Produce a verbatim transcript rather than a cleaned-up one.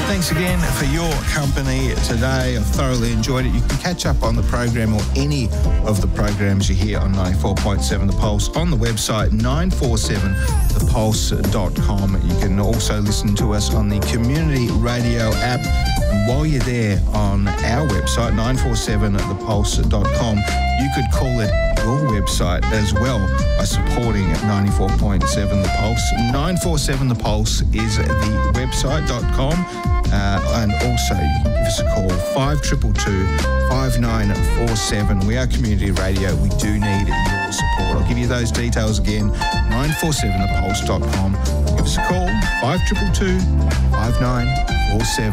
Thanks again for your company today. I thoroughly enjoyed it. You can catch up on the program or any of the programs you hear on ninety-four point seven The Pulse on the website nine four seven the pulse dot com. You can also listen to us on the Community Radio app. And while you're there on our website, nine four seven the pulse dot com, you could call it your website as well by supporting ninety-four point seven The Pulse. nine four seven The Pulse is the website dot com. Uh, and also you can give us a call, five two two two, five nine four seven. We are Community Radio. We do need your support. I'll give you those details again, nine four seven the pulse dot com. Give us a call, five two two two, five nine four seven.